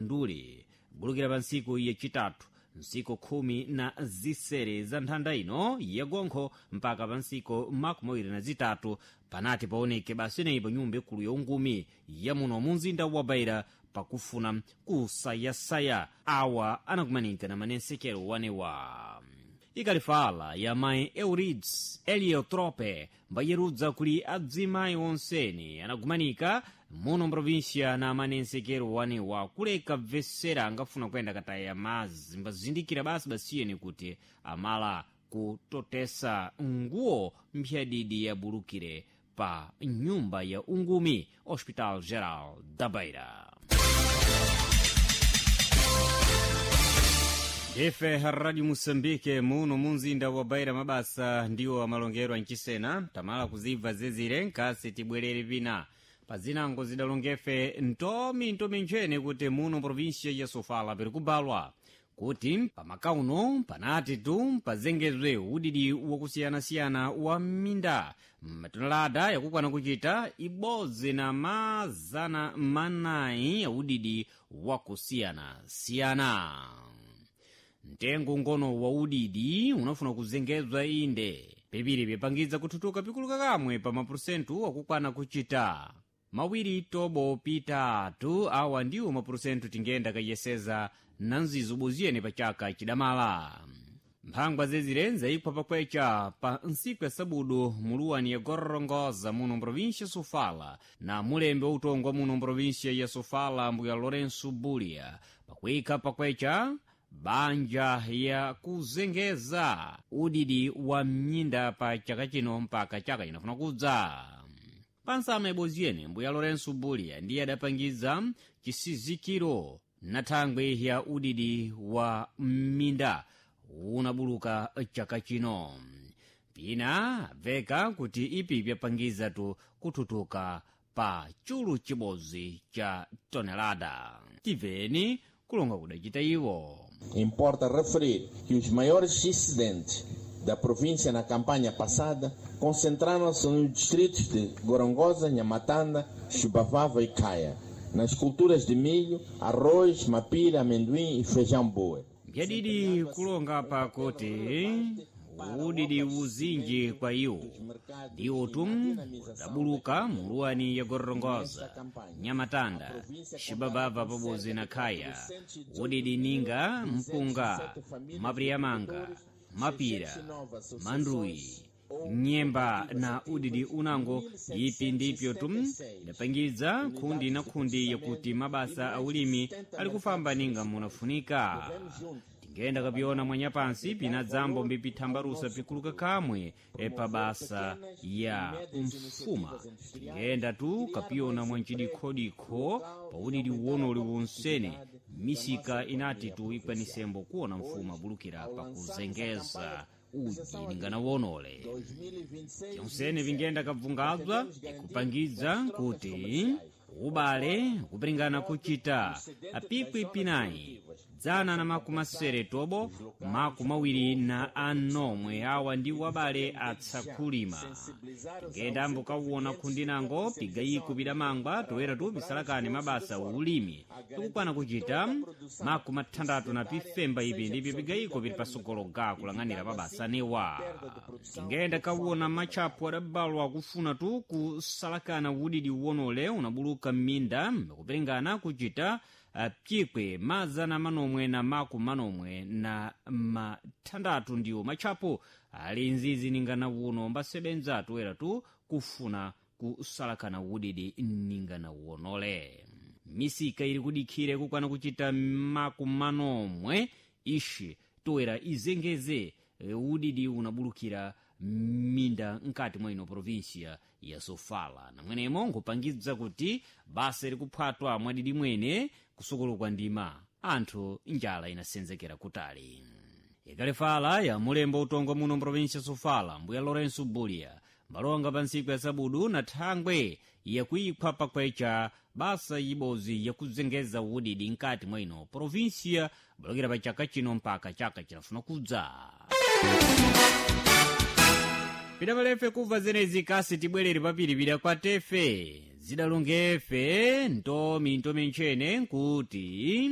nduli kubulukira pa ntsiku yachitatu ntsiku 10 za nthanda ino yagonkho mpaka pa ntsiku 23 panati paoneke baseneyi pa nyumba ikulu yaungumi ya muno mumzinda wa Beira pakufuna kusayasaya awa anakumanika na manensekero wanewa. Ikalifala ya mai Eurids Heliotrope mbayerudza kuli adzimayi onseni anakumanika muno mprovinsia na manensekero wanewa kuleka bvesera angafuna kwenda kataya mazi mbazindikira basi basiyeni kuti amala kutotesa nguo mphyadidi yabulukire pa nyumba ya ungumi Hospital Geral da Beira. Ife Radio Moçambique muno mumzinda wa Beira mabasa ndiwo amalongero anchisena tamala kuziva zezire nkasi tibwerere vina pazinango zidalongefe ntomi njene kuti muno provinsia ya Sofala peri kubalwa kuti pamakauno panati tu pazengezwe udidi wakusiyana-siyana wa minda matonelada yakukwana kuchita ibodzi na mazana manayi ya udidi wakusiyana-siyana. Mtengo ngono wa udidi unafuna kuzengezwa inde pepiri pyapangidza kuthutuka pikuluka kamwe pa mapurusentu akukwana kuchita mawiri tobo pitatu awa ndiwo mapurusentu tingenda kayeseza na nzizo boziyene pa chaka chidamala. Mphangwa zezirenza ipwa pakwecha pa nsiku ya sabudu muluwani ya Gorongosa muno mprovinsia Sofala na mulembe utongwa muno mprovinsia ya Sofala mbuya Lourenço Bulia pakwika pakwecha banja ya kuzengeza udidi wa mnyinda pa chaka chino mpaka chaka chinafuna kudza. Pansama iboziyene mbuya Lourenço Bulia ndiye adapangiza chisizikiro na thangwe ya udidi wa minda unabuluka chaka chino. Pina veka kuti ipi pyapangiza tu kuthutuka pa chulu chibozi cha tonelada. Tiveni kulonga kudachita iwo. Importa referir que os maiores incidentes da província na campanha passada concentraram-se nos distritos de Gorongosa, Nhamatanda, Chubavava e Caia, nas culturas de milho, arroz, mapira, amendoim e feijão boi. Mbyadidi kulonga pakuti udidi uzinji kwa iwo ndiwo udabuluka muluwani ya Gorongosa, Nyamatanda, Chibabava pabodzi na Khaya, udidi ninga mpunga, mapriyamanga, mapira, mandui, nyemba na udidi unango ipi ndipyo idapangidza khundi na khundi yakuti mabasa aulimi ali kufamba ninga munafunika. Tingenda kapyona mwanyapansi pina dzambo mbipithambarusa pikuluka kamwe pa basa ya mfuma. Tingenda tu kapyona mwanchidikhodikho pa udidi uwonoli wonsene misika inati tu ikwanisembo kuona mfuma bulukira pa kuzengeza uji ningana wonole. Tionsene vingenda kabvungabza kupangidza kuti ubale kupringana kuchita apikwi pinayi dzana na makumasere tobo makumawiri na anomwe awa ndi wabale atsakulima. Tingenda mbukawona khundinango pigayiko pidamangwa toera tu pisalakane mabasa ulimi tikukwana kuchita makumathandatu na pifemba ipi ndipyo pigayiko pili pasogolo ga kulang'anira mabasa newa. Tingenda kawona machapu adabalwa kufuna tu kusalakana udidi uwonole unabuluka minda kupringana kuchita pikwe mazana manomwe na manomwe na mathandatu ndiwo machapo ali nzizi ningana uno mbasebenza toera tu kufuna kusalakana udidi ningana uwonole. Misika ili kudikhire kukwana kuchita manomwe ishi toera izengeze udidi unabulukira minda nkati mwa ino provinsia ya Sofala. Na mwenemo nkupangidza kuti basa likuphwatwa mwadidi mwene kusukulukwa ndima anthu njala inasenzekera kutali. Ikalifala ya mulembo utongo muno provinsia Sofala mbuya Lourenço Bulia malonga pa ntsiku ya sabudu na thangwe yakuikhwa pakwecha basa ibozi yakuzengeza udidi nkati mwa ino provinsia bulukira pa chaka chino mpaka chaka chinafuna kudza. Pidamalefe kuva zenezi kasi tibwerere papiri pida kwa tefe zidalongefe ntomi nchene kuti